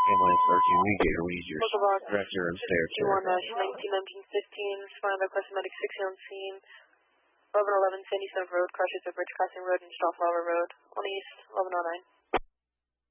Ambulance 13, we get your Boulevard director and stair 21-1915, responded by request medic 60 on scene. 1111 Sandy Stone Road, crashes at Bridge Crossing Road and Strawflower Road, on the east, 1109.